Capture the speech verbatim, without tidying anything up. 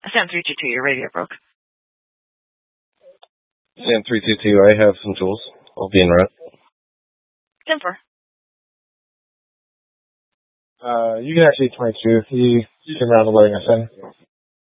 Sam three two two, your radio broke. Sam three two two, I have some tools. I'll be in route. ten four. Uh, you can actually twenty-two. He, he came around to letting us in.